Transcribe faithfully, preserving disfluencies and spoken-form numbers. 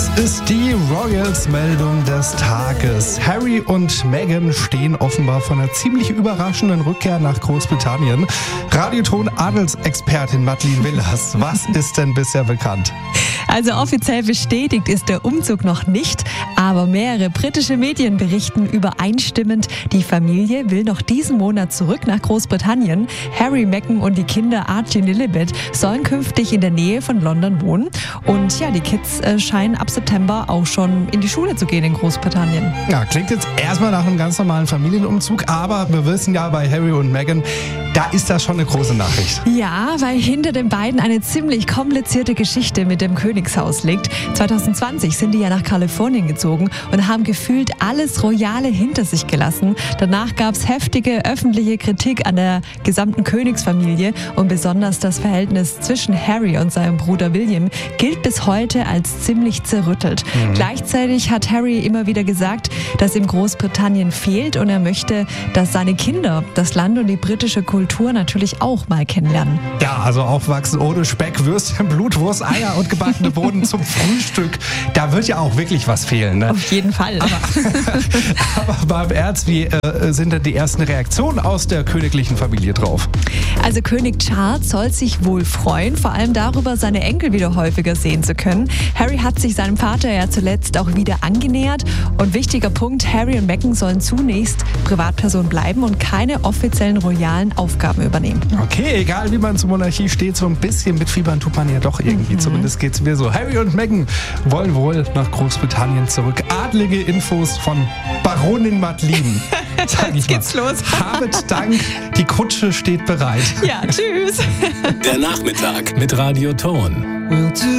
Es ist die Royals-Meldung des Tages. Harry und Meghan stehen offenbar vor einer ziemlich überraschenden Rückkehr nach Großbritannien. Radioton-Adelsexpertin Madeleine Willers, was ist denn bisher bekannt? Also offiziell bestätigt ist der Umzug noch nicht, aber mehrere britische Medien berichten übereinstimmend, die Familie will noch diesen Monat zurück nach Großbritannien. Harry, Meghan und die Kinder Archie und Lilibet sollen künftig in der Nähe von London wohnen. Und ja, die Kids äh, scheinen ab September auch schon in die Schule zu gehen in Großbritannien. Ja, klingt jetzt erstmal nach einem ganz normalen Familienumzug, aber wir wissen ja bei Harry und Meghan, da ist das schon eine große Nachricht. Ja, weil hinter den beiden eine ziemlich komplizierte Geschichte mit dem Königshaus liegt. zwanzig zwanzig sind die ja nach Kalifornien gezogen und haben gefühlt alles Royale hinter sich gelassen. Danach gab es heftige öffentliche Kritik an der gesamten Königsfamilie und besonders das Verhältnis zwischen Harry und seinem Bruder William gilt bis heute als ziemlich zerrüttelt. Mhm. Gleichzeitig hat Harry immer wieder gesagt, dass ihm Großbritannien fehlt und er möchte, dass seine Kinder das Land und die britische Kultur natürlich auch mal kennenlernen. Ja, also aufwachsen ohne Speck, Würstchen, Blutwurst, Eier und gebackene Bohnen zum Frühstück. Da wird ja auch wirklich was fehlen. Ne? Auf jeden Fall. Aber, aber beim Ernst, wie äh, sind denn die ersten Reaktionen aus der königlichen Familie drauf? Also König Charles soll sich wohl freuen, vor allem darüber, seine Enkel wieder häufiger sehen zu können. Harry hat sich seinem Vater ja zuletzt auch wieder angenähert. Und wichtiger Punkt, Harry und Meghan sollen zunächst Privatpersonen bleiben und keine offiziellen royalen Aufgaben übernehmen. Okay, egal wie man zur Monarchie steht, so ein bisschen mitfiebern tut man ja doch irgendwie. Mhm. Zumindest geht's mir so. Harry und Meghan wollen wohl nach Großbritannien zurück. Adlige Infos von Baronin Madeleine. Sag ich Jetzt geht's mal. los. Habet Dank, die Kutsche steht bereit. Ja, tschüss. Der Nachmittag mit Radioton.